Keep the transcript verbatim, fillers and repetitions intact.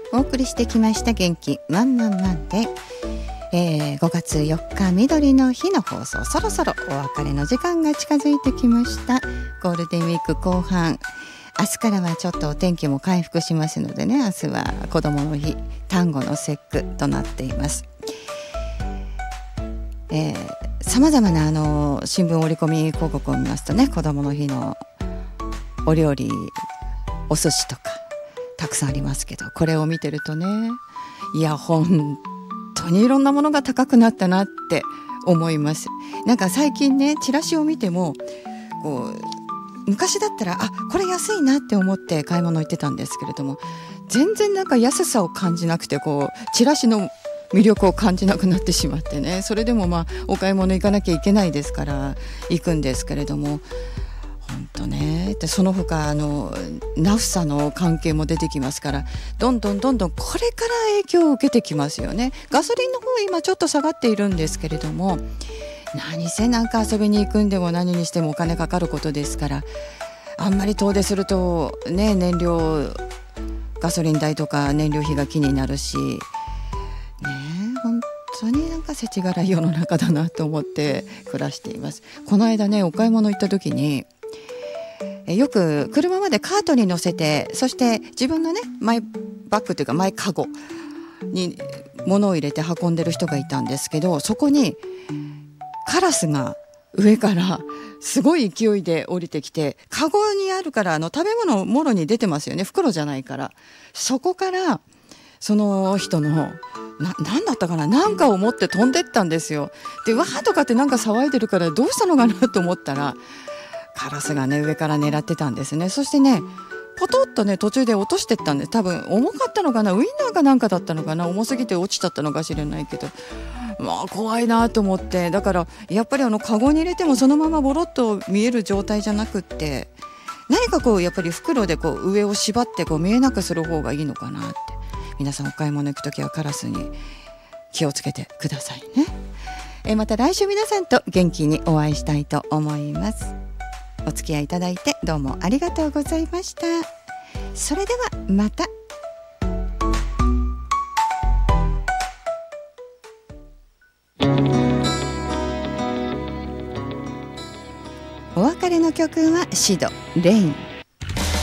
お送りしてきました元気満々満で、えー、ごがつよっか緑の日の放送、そろそろお別れの時間が近づいてきました。ゴールデンウィーク後半、明日からはちょっとお天気も回復しますのでね、明日は子どもの日、端午の節句となっています。えー、様々なあの新聞折り込み広告を見ますとね、子どもの日のお料理、お寿司とかたくさんありますけど、これを見てるとね、いや本当にいろんなものが高くなったなって思います。なんか最近ね、チラシを見てもこう昔だったらあこれ安いなって思って買い物行ってたんですけれども、全然なんか安さを感じなくて、こうチラシの魅力を感じなくなってしまってね、それでもまあお買い物行かなきゃいけないですから行くんですけれども、本当ね、でその他あのナフサの関係も出てきますから、どんどんどんどんこれから影響を受けてきますよね。ガソリンの方今ちょっと下がっているんですけれども、何せなんか遊びに行くんでも何にしてもお金かかることですから、あんまり遠出するとね、燃料ガソリン代とか燃料費が気になるしね、本当になんか世知辛い世の中だなと思って暮らしています。この間ね、お買い物行った時によく車までカートに乗せて、そして自分のねマイバッグというかマイカゴに物を入れて運んでる人がいたんですけど、そこにカラスが上からすごい勢いで降りてきて、カゴにあるからあの食べ物もろに出てますよね、袋じゃないから。そこからその人のな何だったかな、なんかを持って飛んでったんですよ。でわーとかってなんか騒いでるから、どうしたのかなと思ったら、カラスがね上から狙ってたんですね。そしてねポトッとね途中で落としてったんです。多分重かったのかな、ウインナーかなんかだったのかな、重すぎて落ちちゃったのかしれないけど、まあ怖いなと思って、だからやっぱりあのカゴに入れてもそのままボロッと見える状態じゃなくって、何かこうやっぱり袋でこう上を縛ってこう見えなくする方がいいのかなって。皆さんお買い物行くときはカラスに気をつけてくださいね。えまた来週皆さんと元気にお会いしたいと思います。お付き合いいただいてどうもありがとうございました。それではまた。お別れの曲はシドレイン。